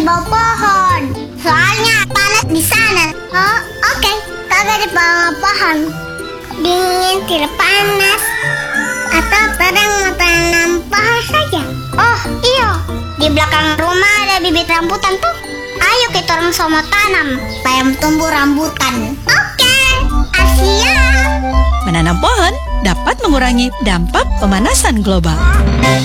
di bawah pohon. Soalnya panas di sana. Oh, oke. Kagak di bawah pohon. Dingin, tidak panas. Atau terang mau tanam pohon saja. Oh, iya. Di belakang rumah ada bibit rambutan tuh. Ayo kita orang sama tanam supaya tumbuh rambutan. Oke, Asia. Menanam pohon dapat mengurangi dampak pemanasan global.